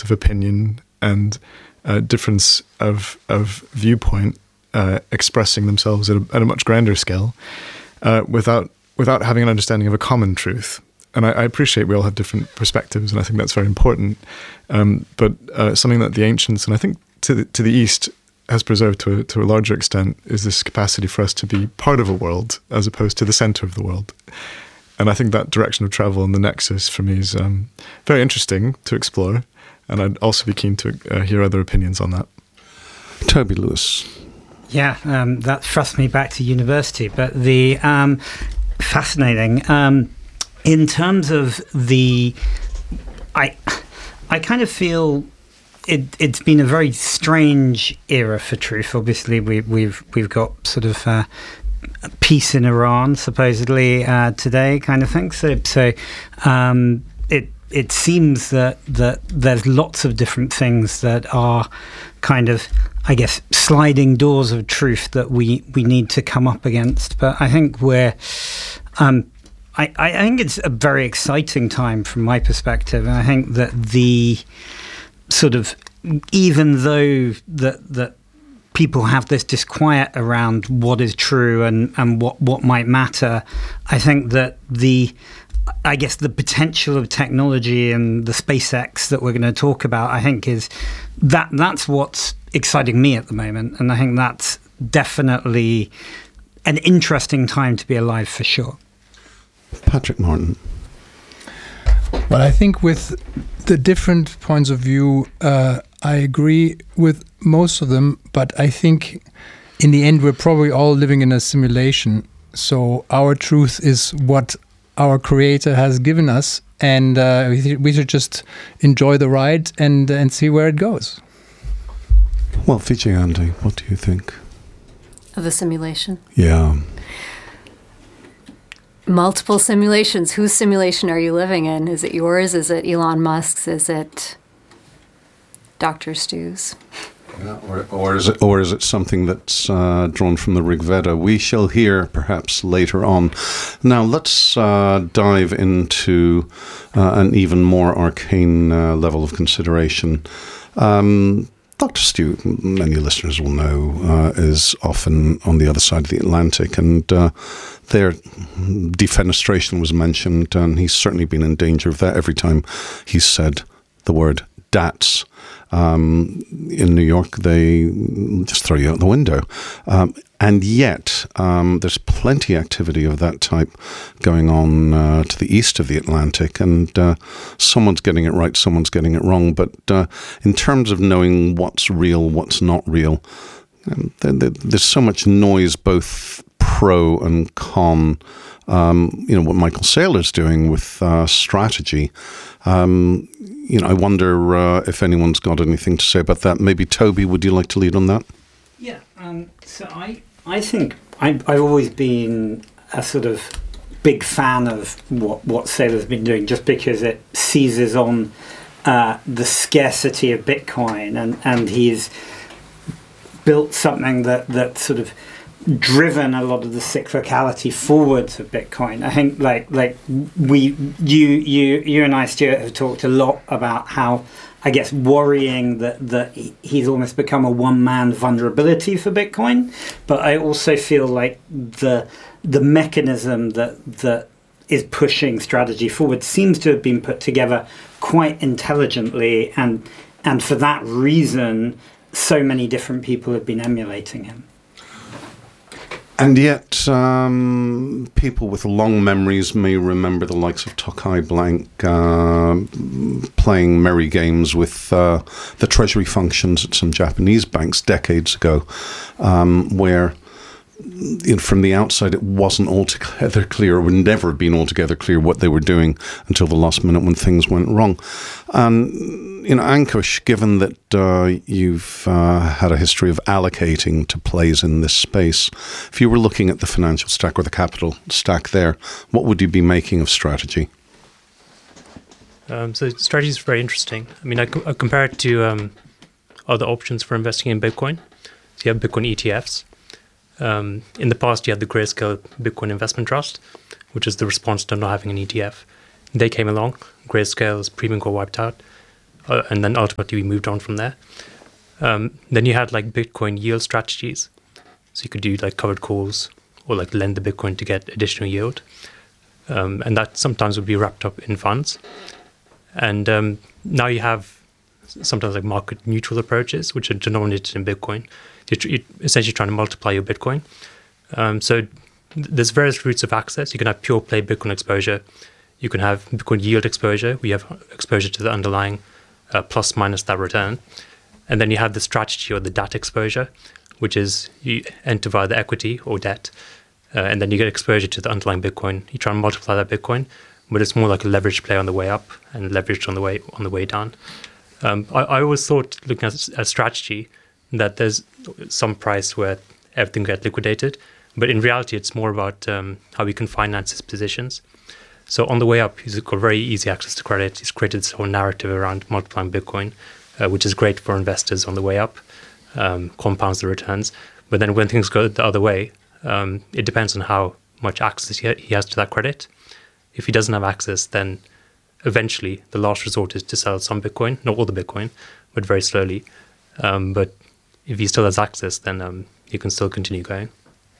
of opinion and difference of viewpoint expressing themselves at a much grander scale without having an understanding of a common truth. And I appreciate we all have different perspectives, and I think that's very important. But something that the ancients, and I think to the East, has preserved to a larger extent is this capacity for us to be part of a world as opposed to the center of the world. And I think that direction of travel and the nexus for me is very interesting to explore. And I'd also be keen to hear other opinions on that. Toby Lewis. Yeah, that thrust me back to university, but the fascinating. In terms of I kind of feel it's been a very strange era for truth. Obviously, we've got sort of peace in Iran supposedly today, kind of thing. So it seems that there's lots of different things that are kind of, I guess, sliding doors of truth that we need to come up against. But I think I think it's a very exciting time from my perspective. And I think that the sort of, even though that people have this disquiet around what is true and what might matter, I think that the potential of technology and the SpaceX that we're going to talk about, I think that's what's exciting me at the moment. And I think that's definitely an interesting time to be alive for sure. Patrick Martin. Well, I think with the different points of view, I agree with most of them, but I think in the end we're probably all living in a simulation. So our truth is what our creator has given us, and we should just enjoy the ride and see where it goes. Well, Vijay Andy, what do you think? Of the simulation? Yeah. Multiple simulations. Whose simulation are you living in? Is it yours? Is it Elon Musk's? Is it Dr. Stu's? Yeah, or is it something that's drawn from the Rig Veda? We shall hear perhaps later on. Now let's dive into an even more arcane level of consideration. Dr. Stu, many listeners will know, is often on the other side of the Atlantic, and their defenestration was mentioned, and he's certainly been in danger of that every time he's said the word DATS. In New York, they just throw you out the window. And yet, there's plenty of activity of that type going on to the east of the Atlantic, and someone's getting it right, someone's getting it wrong. But in terms of knowing what's real, what's not real, there's so much noise, both pro and con. What Michael Saylor's doing with strategy. I wonder if anyone's got anything to say about that. Maybe Toby, would you like to lead on that? Yeah. So I think I've always been a sort of big fan of what Saylor's been doing, just because it seizes on the scarcity of Bitcoin, and he's built something that sort of driven a lot of the cyclicality forwards of Bitcoin. I think you and I, Stuart, have talked a lot about how, I guess, worrying that he's almost become a one-man vulnerability for Bitcoin. But I also feel like the mechanism that is pushing strategy forward seems to have been put together quite intelligently, and for that reason, so many different people have been emulating him. And yet, people with long memories may remember the likes of Tokai Blank playing merry games with the treasury functions at some Japanese banks decades ago, where from the outside it wasn't altogether clear, or would never have been altogether clear what they were doing until the last minute when things went wrong. Ankush, given that you've had a history of allocating to plays in this space, if you were looking at the financial stack or the capital stack there, what would you be making of strategy? So strategy is very interesting. I mean, I compare it to other options for investing in Bitcoin. So you have Bitcoin ETFs. In the past, you had the Grayscale Bitcoin Investment Trust, which is the response to not having an ETF. They came along. Grayscale's premium got wiped out. and then ultimately we moved on from there. Then you had like Bitcoin yield strategies. So you could do like covered calls or like lend the Bitcoin to get additional yield. And that sometimes would be wrapped up in funds. And now you have sometimes like market neutral approaches, which are denominated in Bitcoin. You're essentially trying to multiply your Bitcoin. So there's various routes of access. You can have pure play Bitcoin exposure. You can have Bitcoin yield exposure, where you have exposure to the underlying plus minus that return. And then you have the strategy or the DAT exposure, which is you enter via the equity or debt, and then you get exposure to the underlying Bitcoin. You try and multiply that Bitcoin, but it's more like a leverage play on the way up and leveraged on the way down. I always thought, looking at a strategy, that there's some price where everything gets liquidated, but in reality, it's more about how we can finance his positions. So on the way up, he's got very easy access to credit. He's created this whole narrative around multiplying Bitcoin, which is great for investors on the way up, compounds the returns. But then when things go the other way, it depends on how much access he has to that credit. If he doesn't have access, then eventually the last resort is to sell some Bitcoin, not all the Bitcoin, but very slowly. But if he still has access, then you can still continue going.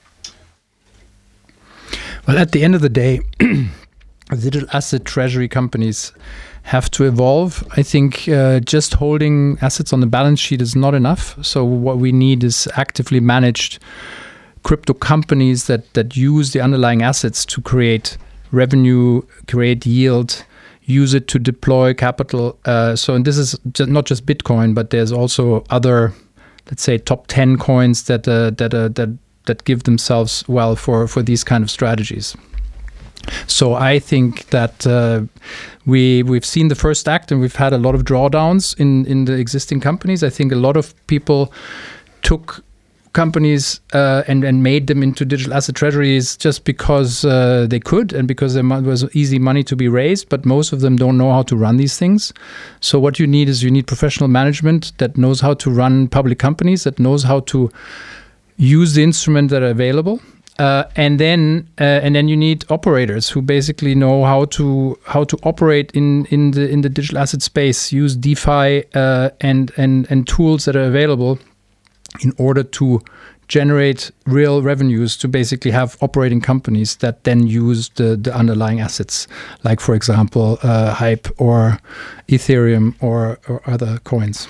Well, at the end of the day, digital asset treasury companies have to evolve. I think just holding assets on the balance sheet is not enough. So what we need is actively managed crypto companies that use the underlying assets to create revenue, create yield, use it to deploy capital. And this is not just Bitcoin, but there's also other, let's say, top 10 coins that give themselves well for these kind of strategies. So I think that we've seen the first act, and we've had a lot of drawdowns in the existing companies. I think a lot of people took companies and made them into digital asset treasuries just because they could and because there was easy money to be raised, but most of them don't know how to run these things. So what you need is professional management that knows how to run public companies, that knows how to use the instruments that are available. And then you need operators who basically know how to operate in the digital asset space, use DeFi and tools that are available in order to generate real revenues, to basically have operating companies that then use the underlying assets, like, for example, Hype or Ethereum or other coins.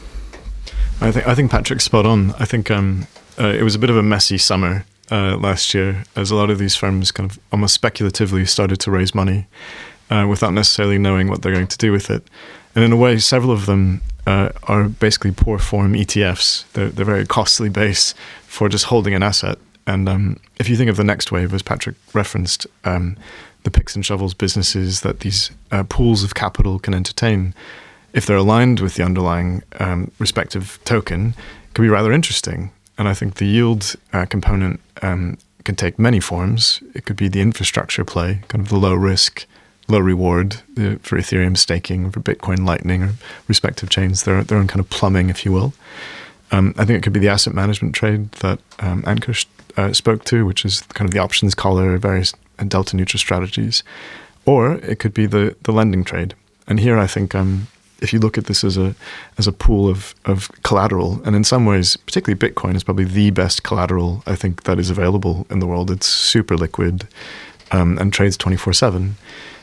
I think Patrick's spot on. I think it was a bit of a messy summer last year, as a lot of these firms kind of almost speculatively started to raise money without necessarily knowing what they're going to do with it. And in a way, several of them are basically poor form ETFs. They're very costly base for just holding an asset. And if you think of the next wave, as Patrick referenced, the picks and shovels businesses that these pools of capital can entertain, if they're aligned with the underlying respective token, can be rather interesting. And I think the yield component can take many forms. It could be the infrastructure play, kind of the low risk, low reward for Ethereum staking, for Bitcoin Lightning, or respective chains, their own kind of plumbing, if you will. I think it could be the asset management trade that Ankur spoke to, which is kind of the options collar, various delta neutral strategies. Or it could be the lending trade. And here I think if you look at this as a pool of collateral, and in some ways, particularly Bitcoin is probably the best collateral I think that is available in the world. It's super liquid and trades 24/7.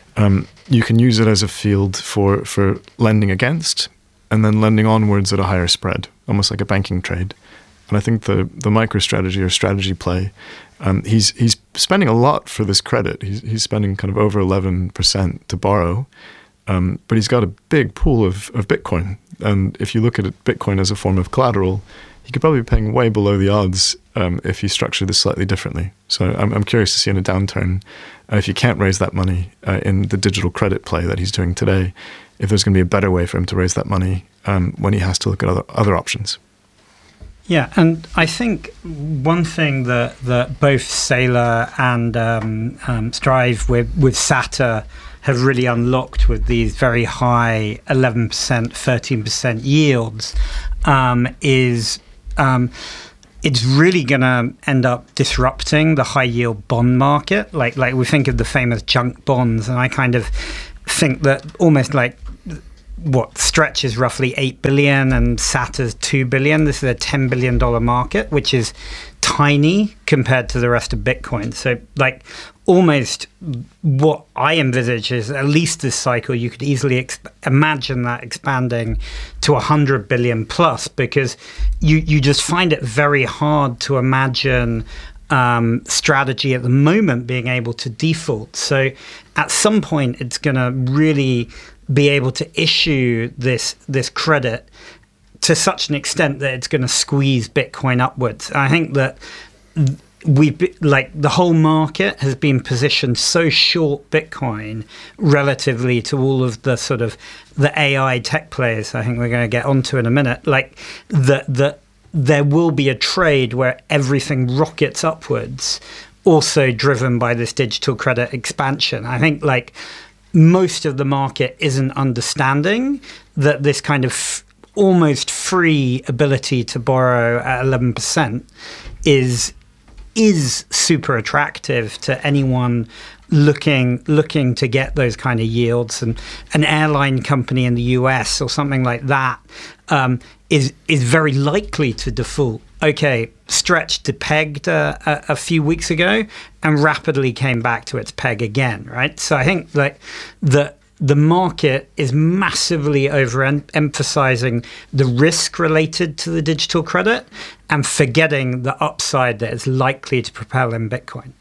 You can use it as a field for lending against, and then lending onwards at a higher spread, almost like a banking trade. And I think the MicroStrategy or strategy play, he's spending a lot for this credit. He's spending kind of over 11% to borrow. But he's got a big pool of Bitcoin. And if you look at Bitcoin as a form of collateral, he could probably be paying way below the odds if you structure this slightly differently. So I'm curious to see in a downturn, if you can't raise that money in the digital credit play that he's doing today, if there's going to be a better way for him to raise that money when he has to look at other options. Yeah, and I think one thing that both Saylor and Strive with SATA have really unlocked with these very high 11%, 13% yields is it's really going to end up disrupting the high yield bond market. Like we think of the famous junk bonds, and I kind of think that almost like Stretch is roughly 8 billion and SAT is 2 billion. This is a $10 billion market, which is tiny compared to the rest of Bitcoin. So like almost what I envisage is at least this cycle, you could easily imagine that expanding to 100 billion plus, because you just find it very hard to imagine strategy at the moment being able to default. So at some point, it's going to really be able to issue this credit to such an extent that it's going to squeeze Bitcoin upwards. I think that the whole market has been positioned so short Bitcoin relatively to all of the sort of the AI tech players. I think we're going to get onto in a minute. Like that there will be a trade where everything rockets upwards, also driven by this digital credit expansion. I think like most of the market isn't understanding that this kind of almost free ability to borrow at 11% is super attractive to anyone looking to get those kind of yields. And an airline company in the US or something like that is very likely to default. Okay, Stretch depegged a few weeks ago and rapidly came back to its peg again, right? So I think like the market is massively overemphasizing the risk related to the digital credit and forgetting the upside that is likely to propel in Bitcoin.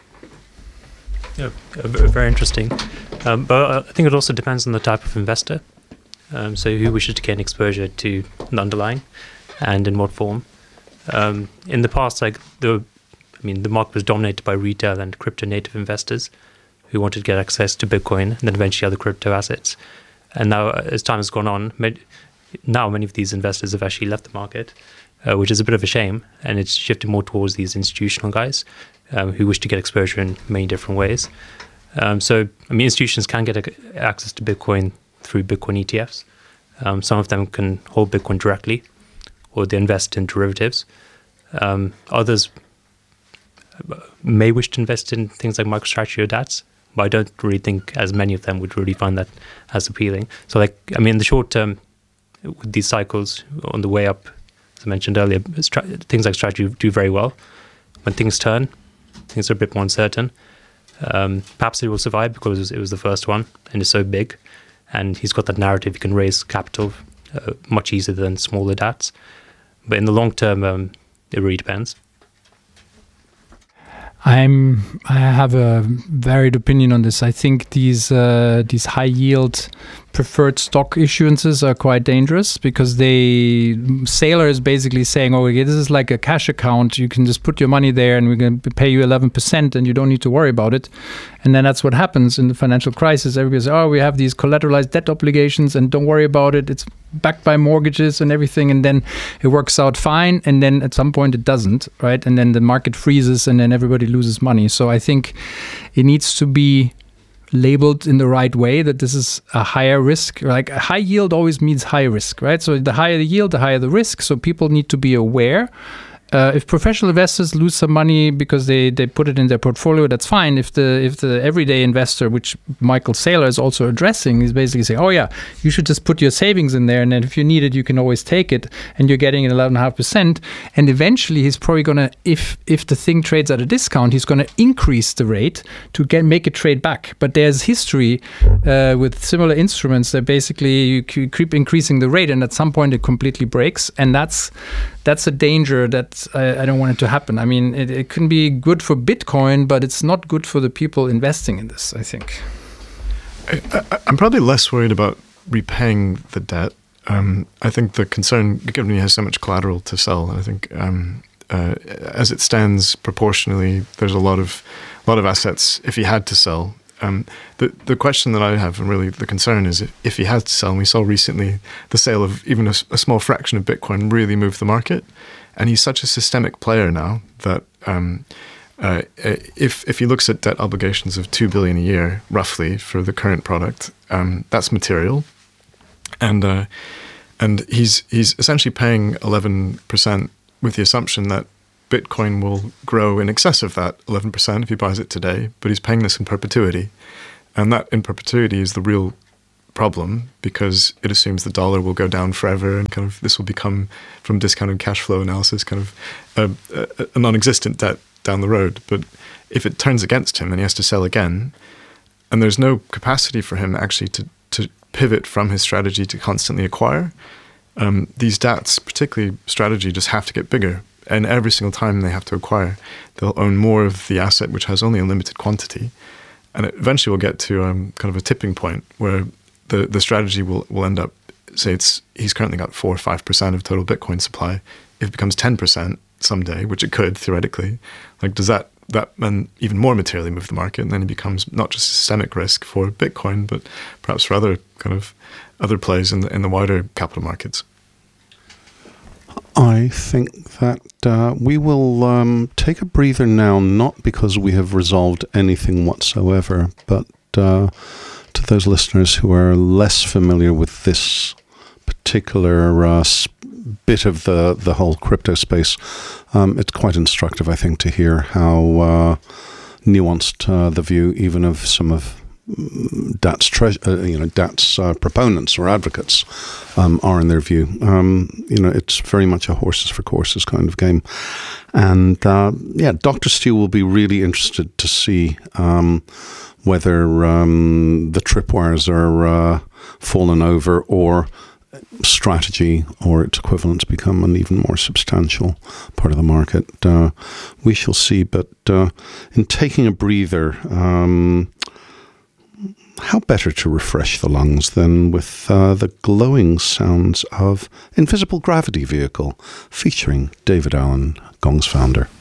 Yeah, very interesting. But I think it also depends on the type of investor. So who wishes to gain exposure to the underlying and in what form. In the past, the market was dominated by retail and crypto native investors who wanted to get access to Bitcoin and then eventually other crypto assets. And now, as time has gone on, many of these investors have actually left the market, which is a bit of a shame. And it's shifted more towards these institutional guys who wish to get exposure in many different ways. Institutions can get access to Bitcoin through Bitcoin ETFs. Some of them can hold Bitcoin directly, or they invest in derivatives. Others may wish to invest in things like MicroStrategy or DATS, but I don't really think as many of them would really find that as appealing. So in the short term, with these cycles on the way up, as I mentioned earlier, things like strategy do very well. When things turn, things are a bit more uncertain. Perhaps it will survive because it was the first one and it's so big, and he's got that narrative. He can raise capital much easier than smaller DATs. But in the long term, it really depends. I have a varied opinion on this. I think these high yield preferred stock issuances are quite dangerous because Saylor is basically saying, oh, okay, this is like a cash account. You can just put your money there and we're going to pay you 11% and you don't need to worry about it. And then that's what happens in the financial crisis. Everybody says, oh, we have these collateralized debt obligations and don't worry about it. It's backed by mortgages and everything. And then it works out fine. And then at some point it doesn't, right? And then the market freezes and then everybody loses money. So I think it needs to be labeled in the right way, that this is a higher risk. Like a high yield always means high risk, right? So the higher the yield, the higher the risk. So people need to be aware. If professional investors lose some money because they put it in their portfolio, that's fine. If the everyday investor, which Michael Saylor is also addressing, is basically saying, oh yeah, you should just put your savings in there, and then if you need it, you can always take it, and you're getting an 11.5%. And eventually, he's probably gonna, if the thing trades at a discount, he's gonna increase the rate to make it trade back. But there's history with similar instruments that basically you keep increasing the rate, and at some point it completely breaks, and that's a danger that I don't want it to happen. I mean, it can be good for Bitcoin, but it's not good for the people investing in this, I think. I'm probably less worried about repaying the debt. I think the concern, given he has so much collateral to sell, I think as it stands proportionally, there's a lot of assets if he had to sell. The question that I have, and really the concern, is if he has to sell, and we saw recently the sale of even a small fraction of Bitcoin really moved the market, and he's such a systemic player now that if he looks at debt obligations of $2 billion a year, roughly, for the current product, that's material, and he's essentially paying 11% with the assumption that Bitcoin will grow in excess of that 11% if he buys it today, but he's paying this in perpetuity. And that in perpetuity is the real problem because it assumes the dollar will go down forever and kind of this will become, from discounted cash flow analysis, kind of a non-existent debt down the road. But if it turns against him and he has to sell again, and there's no capacity for him actually to pivot from his strategy to constantly acquire, these DATs, particularly strategy, just have to get bigger. And every single time they have to acquire, they'll own more of the asset, which has only a limited quantity. And it eventually will get to kind of a tipping point where the strategy will end up, say he's currently got 4 or 5% of total Bitcoin supply. If it becomes 10% someday, which it could theoretically, like does that then even more materially move the market? And then it becomes not just a systemic risk for Bitcoin, but perhaps for other plays in the wider capital markets. I think that we will take a breather now, not because we have resolved anything whatsoever, but to those listeners who are less familiar with this particular bit of the whole crypto space, it's quite instructive, I think, to hear how nuanced the view even of some of DAT's proponents or advocates are in their view. It's very much a horses for courses kind of game. And Dr. Stu will be really interested to see whether the tripwires are fallen over or strategy or its equivalents become an even more substantial part of the market. We shall see. But in taking a breather, how better to refresh the lungs than with the glowing sounds of Invisible Gravity Vehicle featuring David Allen, Gong's founder.